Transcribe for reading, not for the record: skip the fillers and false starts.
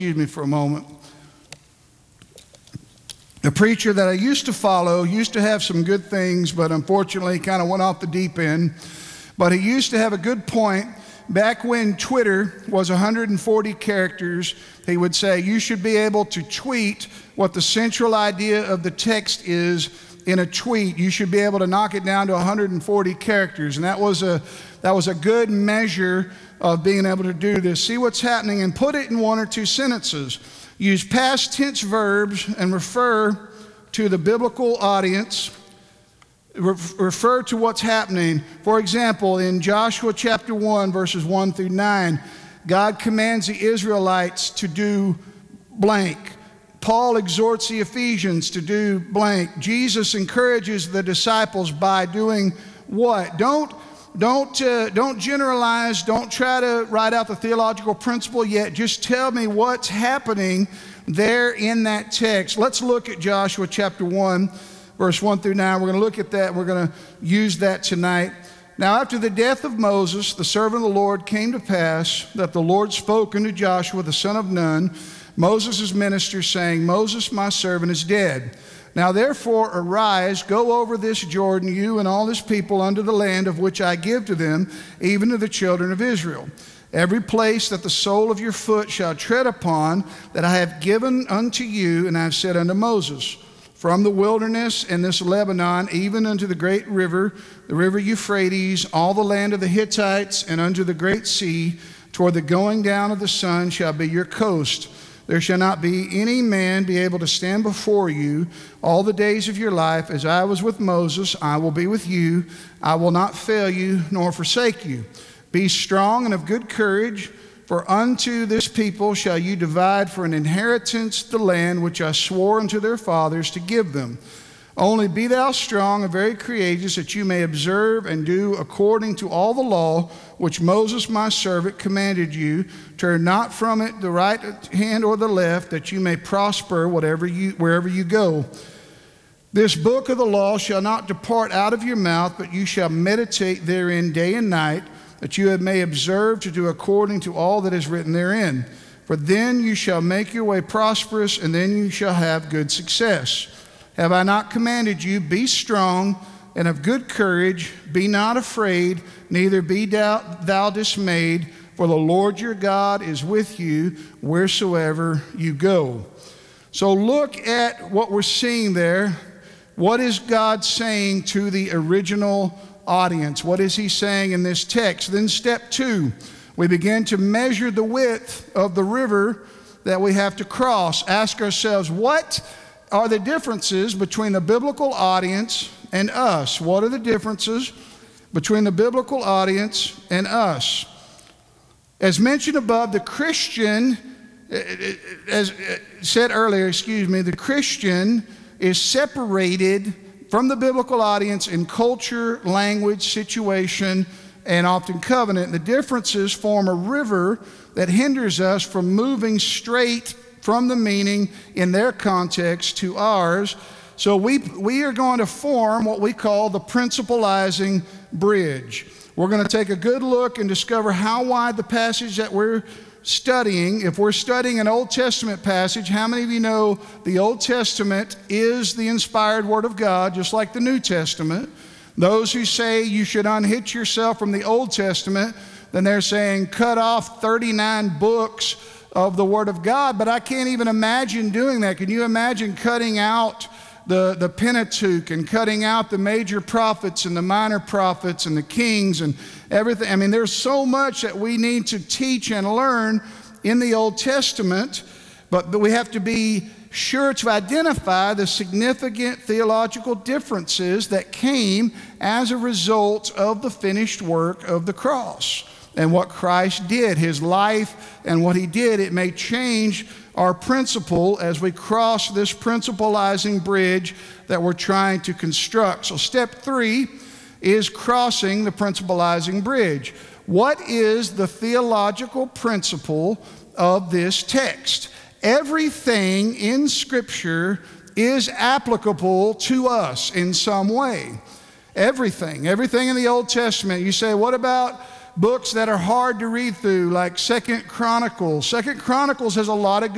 Excuse me for a moment. The preacher that I used to follow used to have some good things, but unfortunately kind of went off the deep end. But he used to have a good point. Back when Twitter was 140 characters, he would say you should be able to tweet what the central idea of the text is in a tweet. You should be able to knock it down to 140 characters. And that was a good measure of being able to do this. See what's happening and put it in one or two sentences. Use past tense verbs and refer to the biblical audience. Refer to what's happening. For example, in Joshua chapter 1, verses 1 through 9, God commands the Israelites to do blank. Paul exhorts the Ephesians to do blank. Jesus encourages the disciples by doing what? Don't generalize. Don't try to write out the theological principle yet. Just tell me what's happening there in that text. Let's look at Joshua chapter 1, verse 1 through 9. We're going to look at that. We're going to use that tonight. Now, after the death of Moses, the servant of the Lord, came to pass that the Lord spoke unto Joshua, the son of Nun, Moses' minister, saying, Moses, my servant, is dead. Now therefore arise, go over this Jordan, you and all this people, unto the land of which I give to them, even to the children of Israel. Every place that the sole of your foot shall tread upon, that I have given unto you, and I have said unto Moses, from the wilderness and this Lebanon, even unto the great river, the river Euphrates, all the land of the Hittites, and unto the great sea, toward the going down of the sun shall be your coast. There shall not be any man be able to stand before you all the days of your life. As I was with Moses, I will be with you. I will not fail you nor forsake you. Be strong and of good courage, for unto this people shall you divide for an inheritance the land which I swore unto their fathers to give them. Only be thou strong and very courageous, that you may observe and do according to all the law which Moses my servant commanded you. Turn not from it the right hand or the left, that you may prosper wherever you go. This book of the law shall not depart out of your mouth, but you shall meditate therein day and night, that you may observe to do according to all that is written therein. For then you shall make your way prosperous, and then you shall have good success. Have I not commanded you, be strong and of good courage, be not afraid, neither be thou dismayed, for the Lord your God is with you wheresoever you go. So look at what we're seeing there. What is God saying to the original audience? What is he saying in this text? Then step 2, we begin to measure the width of the river that we have to cross. Ask ourselves, what are the differences between the biblical audience and us? What are the differences between the biblical audience and us? As mentioned above, the Christian, as said earlier, the Christian is separated from the biblical audience in culture, language, situation, and often covenant. The differences form a river that hinders us from moving straight from the meaning in their context to ours. So we are going to form what we call the principalizing bridge. We're going to take a good look and discover how wide the passage that we're studying. If we're studying an Old Testament passage, how many of you know the Old Testament is the inspired Word of God, just like the New Testament? Those who say you should unhitch yourself from the Old Testament, then they're saying cut off 39 books of the Word of God. But I can't even imagine doing that. Can you imagine cutting out the Pentateuch and cutting out the major prophets and the minor prophets and the kings and everything? I mean, there's so much that we need to teach and learn in the Old Testament, but we have to be sure to identify the significant theological differences that came as a result of the finished work of the cross and what Christ did, his life and what he did. It may change our principle as we cross this principalizing bridge that we're trying to construct. So step 3 is crossing the principalizing bridge. What is the theological principle of this text? Everything in Scripture is applicable to us in some way. Everything in the Old Testament. You say, what about books that are hard to read through, like 2 Chronicles? 2 Chronicles has a lot of good